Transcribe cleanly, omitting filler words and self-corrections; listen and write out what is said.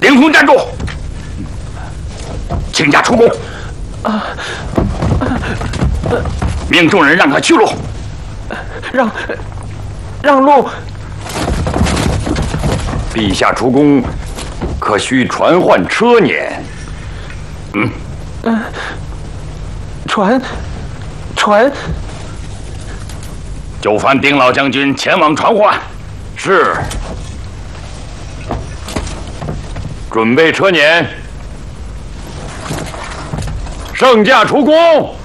凌空站住，请假出宫。命众人让开去路。 让路。 陛下出宫，可需传唤车辇。 传。 就烦丁老将军前往传唤。是。准备车辇。圣驾出宫。